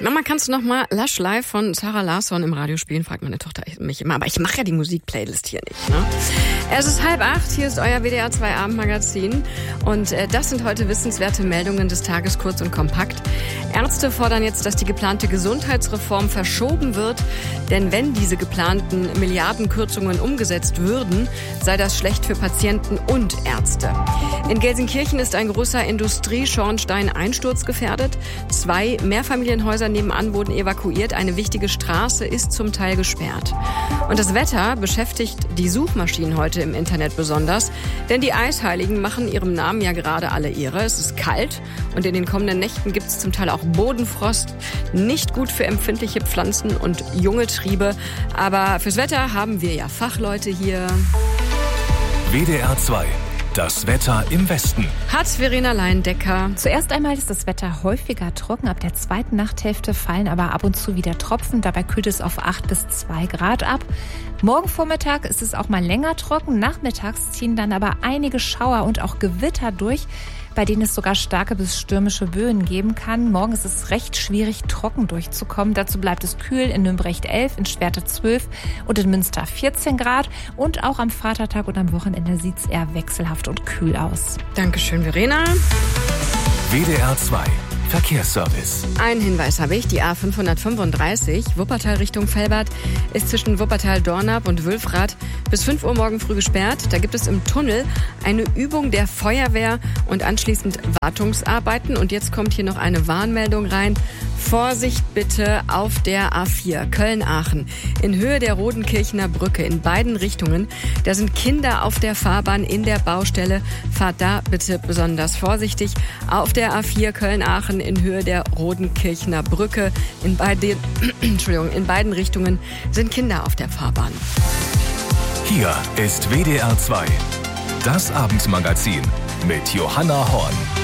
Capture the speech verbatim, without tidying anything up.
Mama, kannst du noch mal Lush Live von Zara Larsson im Radio spielen? Fragt meine Tochter mich immer. Aber ich mache ja die Musikplaylist hier nicht, ne? Es ist halb acht, hier ist euer W D R zwei Abendmagazin. Und äh, das sind heute wissenswerte Meldungen des Tages, kurz und kompakt. Ärzte fordern jetzt, dass die geplante Gesundheitsreform verschoben wird. Denn wenn diese geplanten Milliardenkürzungen umgesetzt würden, sei das schlecht für Patienten und Ärzte. In Gelsenkirchen ist ein großer Industrieschornstein einsturzgefährdet. Zwei Mehrfamilienhäuser nebenan wurden evakuiert. Eine wichtige Straße ist zum Teil gesperrt. Und das Wetter beschäftigt die Suchmaschinen heute im Internet besonders. Denn die Eisheiligen machen ihrem Namen ja gerade alle Ehre. Es ist kalt und in den kommenden Nächten gibt es zum Teil auch Bodenfrost. Nicht gut für empfindliche Pflanzen und junge Triebe. Aber fürs Wetter haben wir ja Fachleute hier. W D R zwei. Das Wetter im Westen. Hat Verena Leindecker. Zuerst einmal ist das Wetter häufiger trocken. Ab der zweiten Nachthälfte fallen aber ab und zu wieder Tropfen. Dabei kühlt es auf acht bis zwei Grad ab. Morgen Vormittag ist es auch mal länger trocken. Nachmittags ziehen dann aber einige Schauer und auch Gewitter durch, bei denen es sogar starke bis stürmische Böen geben kann. Morgen ist es recht schwierig, trocken durchzukommen. Dazu bleibt es kühl, in Nümbrecht elf, in Schwerte zwölf und in Münster vierzehn Grad. Und auch am Vatertag und am Wochenende sieht es eher wechselhaft und kühl aus. Dankeschön, Verena. W D R zwei. Verkehrsservice. Einen Hinweis habe ich. Die A fünfhundertfünfunddreißig, Wuppertal Richtung Velbert, ist zwischen Wuppertal-Dornap und Wülfrath bis fünf Uhr morgen früh gesperrt. Da gibt es im Tunnel eine Übung der Feuerwehr und anschließend Wartungsarbeiten. Und jetzt kommt hier noch eine Warnmeldung rein. Vorsicht bitte auf der A vier Köln-Aachen in Höhe der Rodenkirchener Brücke in beiden Richtungen. Da sind Kinder auf der Fahrbahn in der Baustelle. Fahrt da bitte besonders vorsichtig. Auf der A vier Köln-Aachen in Höhe der Rodenkirchener Brücke in beiden, Entschuldigung, in beiden Richtungen sind Kinder auf der Fahrbahn. Hier ist W D R zwei. Das Abendmagazin mit Johanna Horn.